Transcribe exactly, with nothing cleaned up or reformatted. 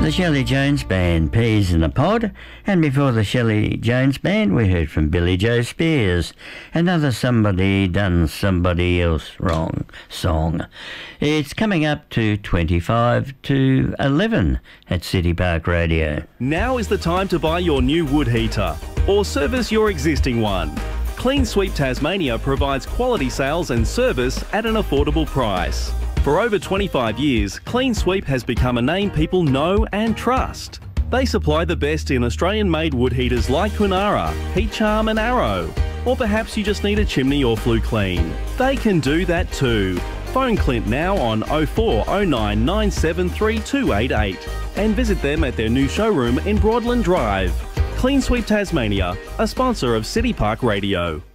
The Shelley Jones Band, Peas in a Pod, and before the Shelley Jones Band we heard from Billy Joe Spears, another Somebody Done Somebody Else Wrong song. It's coming up to twenty-five to eleven at City Park Radio. Now is the time to buy your new wood heater or service your existing one. Clean Sweep Tasmania provides quality sales and service at an affordable price. For over twenty-five years, Clean Sweep has become a name people know and trust. They supply the best in Australian-made wood heaters like Kunara, Heat Charm and Arrow. Or perhaps you just need a chimney or flue clean. They can do that too. Phone Clint now on oh four oh nine nine seven three two eight eight and visit them at their new showroom in Broadland Drive. Clean Sweep Tasmania, a sponsor of City Park Radio.